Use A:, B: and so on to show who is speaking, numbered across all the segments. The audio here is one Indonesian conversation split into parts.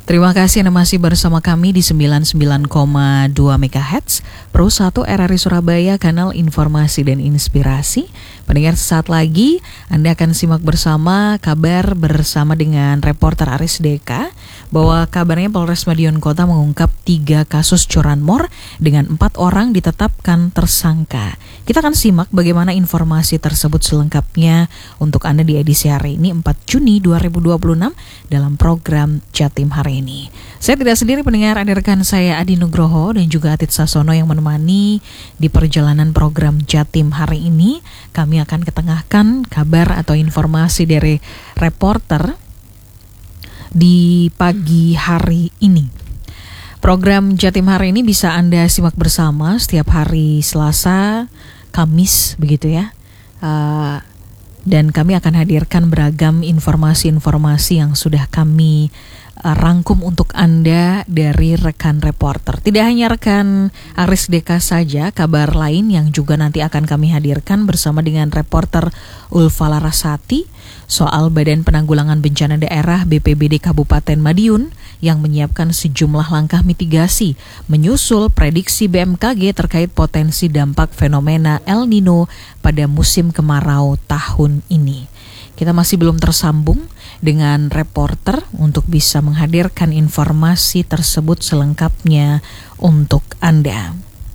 A: Terima kasih Anda masih bersama kami di 99,2 MHz Pro 1 RRI Surabaya, kanal informasi dan inspirasi. Pendengar, sesaat lagi Anda akan simak bersama kabar bersama dengan reporter Aris Deka bahwa kabarnya Polres Madiun Kota mengungkap 3 kasus curanmor dengan 4 orang ditetapkan tersangka. Kita akan simak bagaimana informasi tersebut selengkapnya untuk Anda di edisi hari ini 4 Juni 2026 dalam program Jatim hari ini. Saya tidak sendiri pendengar, ada rekan saya Adi Nugroho dan juga Atit Sasono yang menemani di perjalanan program Jatim hari ini. Kami akan ketengahkan kabar atau informasi dari reporter di pagi hari ini. Program Jatim hari ini bisa Anda simak bersama setiap hari Selasa, Kamis begitu ya. Dan kami akan hadirkan beragam informasi-informasi yang sudah kami rangkum untuk Anda dari rekan reporter. Tidak hanya rekan Aris Deka saja, kabar lain yang juga nanti akan kami hadirkan bersama dengan reporter Ulfa Larasati soal Badan Penanggulangan Bencana Daerah BPBD Kabupaten Madiun yang menyiapkan sejumlah langkah mitigasi menyusul prediksi BMKG terkait potensi dampak fenomena El Nino pada musim kemarau tahun ini. Kita masih belum tersambung dengan reporter untuk bisa menghadirkan informasi tersebut selengkapnya untuk Anda.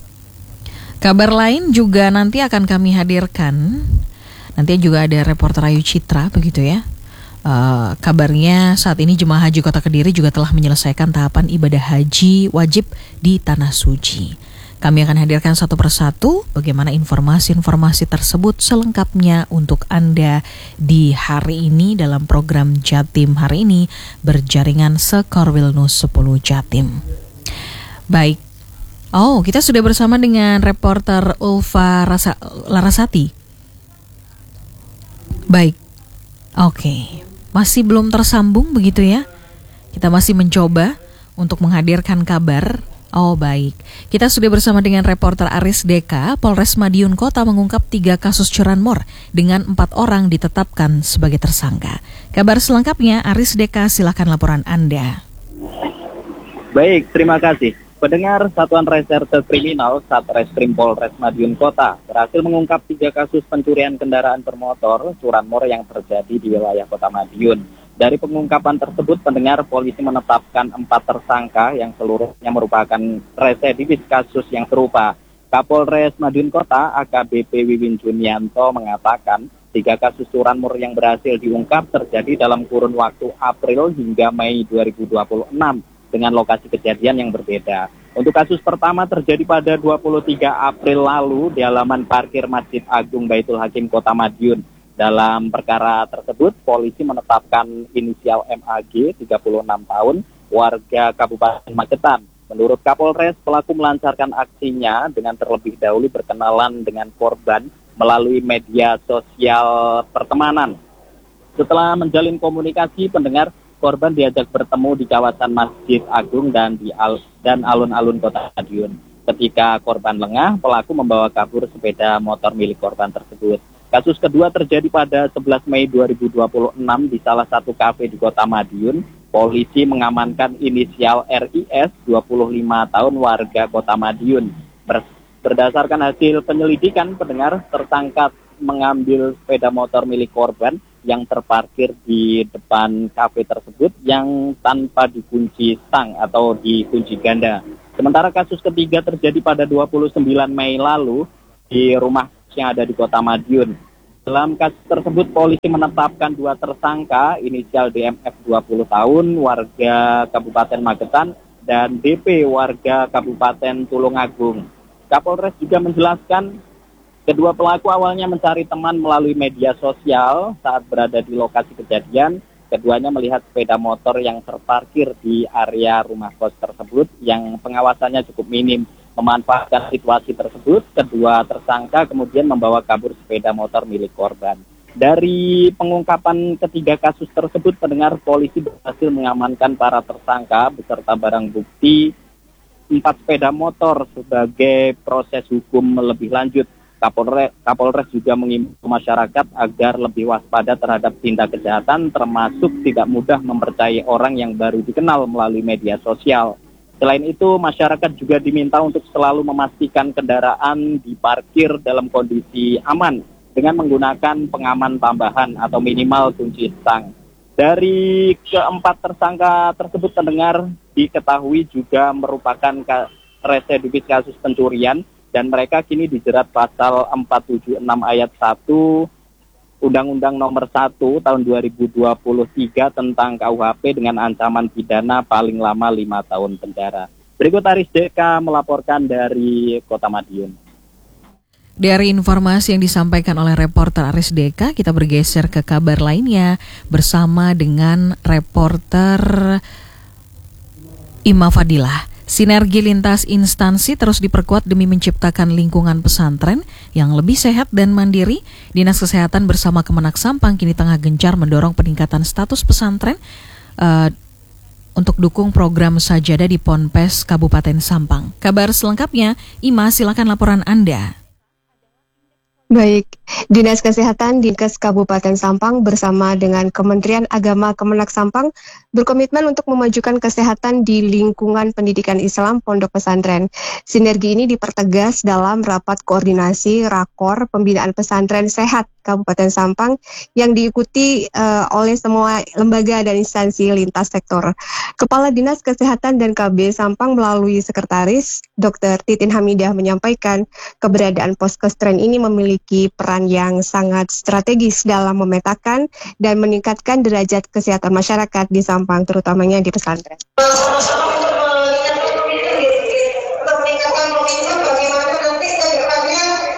A: Kabar lain juga nanti akan kami hadirkan. Nanti juga ada reporter Ayu Citra begitu ya. Kabarnya saat ini Jemaah Haji Kota Kediri juga telah menyelesaikan tahapan ibadah haji wajib di Tanah Suci. Kami akan hadirkan satu persatu bagaimana informasi-informasi tersebut selengkapnya untuk Anda di hari ini dalam program Jatim hari ini berjaringan Sekorwilnus 10 Jatim. Baik. Oh, kita sudah bersama dengan reporter Ulfa Larasati. Baik. Oke. Masih belum tersambung begitu ya. Kita masih mencoba untuk menghadirkan kabar. Oh baik, kita sudah bersama dengan reporter Aris Deka. Polres Madiun Kota mengungkap 3 kasus curanmor dengan 4 orang ditetapkan sebagai tersangka. Kabar selengkapnya Aris Deka, silakan laporan Anda.
B: Baik, terima kasih. Pendengar, Satuan Reserse Kriminal Satreskrim Polres Madiun Kota berhasil mengungkap 3 kasus pencurian kendaraan bermotor curanmor yang terjadi di wilayah Kota Madiun. Dari pengungkapan tersebut, pendengar, polisi menetapkan 4 tersangka yang seluruhnya merupakan residivis kasus yang serupa. Kapolres Madiun Kota AKBP Wiwin Junianto mengatakan 3 kasus curanmor yang berhasil diungkap terjadi dalam kurun waktu April hingga Mei 2026 dengan lokasi kejadian yang berbeda. Untuk kasus pertama terjadi pada 23 April lalu di halaman parkir Masjid Agung Baitul Hakim Kota Madiun. Dalam perkara tersebut, polisi menetapkan inisial MAG, 36 tahun, warga Kabupaten Magetan. Menurut Kapolres, pelaku melancarkan aksinya dengan terlebih dahulu berkenalan dengan korban melalui media sosial pertemanan. Setelah menjalin komunikasi, pendengar, korban diajak bertemu di kawasan Masjid Agung dan alun-alun Kota Madiun. Ketika korban lengah, pelaku membawa kabur sepeda motor milik korban tersebut. Kasus kedua terjadi pada 11 Mei 2026 di salah satu kafe di Kota Madiun. Polisi mengamankan inisial RIS, 25 tahun, warga Kota Madiun. Berdasarkan hasil penyelidikan, pendengar, tersangka mengambil sepeda motor milik korban yang terparkir di depan kafe tersebut yang tanpa dikunci stang atau dikunci ganda. Sementara kasus ketiga terjadi pada 29 Mei lalu di rumah yang ada di Kota Madiun. Dalam kasus tersebut, polisi menetapkan 2 tersangka, inisial DMF 20 tahun, warga Kabupaten Magetan, dan DP, warga Kabupaten Tulungagung. Kapolres juga menjelaskan, kedua pelaku awalnya mencari teman melalui media sosial. Saat berada di lokasi kejadian, keduanya melihat sepeda motor yang terparkir di area rumah kos tersebut yang pengawasannya cukup minim. Memanfaatkan situasi tersebut, kedua tersangka kemudian membawa kabur sepeda motor milik korban. Dari pengungkapan ketiga kasus tersebut, pendengar, polisi berhasil mengamankan para tersangka beserta barang bukti 4 sepeda motor sebagai proses hukum lebih lanjut. Kapolres juga mengimbau masyarakat agar lebih waspada terhadap tindak kejahatan, termasuk tidak mudah mempercayai orang yang baru dikenal melalui media sosial. Selain itu, masyarakat juga diminta untuk selalu memastikan kendaraan diparkir dalam kondisi aman dengan menggunakan pengaman tambahan atau minimal kunci stang. Dari keempat tersangka tersebut pendengar diketahui juga merupakan residivis kasus pencurian, dan mereka kini dijerat pasal 476 ayat 1 Undang-Undang Nomor 1 tahun 2023 tentang KUHP dengan ancaman pidana paling lama 5 tahun penjara. Berikut Aris Deka melaporkan dari Kota Madiun.
A: Dari informasi yang disampaikan oleh reporter Aris Deka, kita bergeser ke kabar lainnya bersama dengan reporter Ima Fadilah. Sinergi lintas instansi terus diperkuat demi menciptakan lingkungan pesantren yang lebih sehat dan mandiri. Dinas Kesehatan bersama Kemenak Sampang kini tengah gencar mendorong peningkatan status pesantren untuk dukung program Sajadah di Ponpes Kabupaten Sampang. Kabar selengkapnya, Ima, silakan laporan Anda.
C: Baik, Dinas Kesehatan Dinkes Kabupaten Sampang bersama dengan Kementerian Agama Kemenak Sampang berkomitmen untuk memajukan kesehatan di lingkungan pendidikan Islam pondok pesantren. Sinergi ini dipertegas dalam rapat koordinasi Rakor Pembinaan Pesantren Sehat Kabupaten Sampang yang diikuti oleh semua lembaga dan instansi lintas sektor. Kepala Dinas Kesehatan dan KB Sampang melalui Sekretaris Dr. Titin Hamidah menyampaikan keberadaan poskestren ini memiliki peran yang sangat strategis dalam memetakan dan meningkatkan derajat kesehatan masyarakat di Sampang, terutamanya di pesantren.